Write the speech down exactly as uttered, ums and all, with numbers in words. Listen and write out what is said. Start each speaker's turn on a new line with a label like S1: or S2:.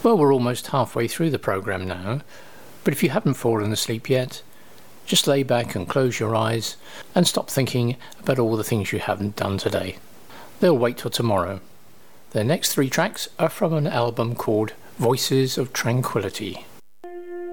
S1: Well, we're almost halfway through the programme now, but if you haven't fallen asleep yet, just lay back and close your eyes and stop thinking about all the things you haven't done today. They'll wait till tomorrow. The next three tracks are from an album called Voices of Tranquility.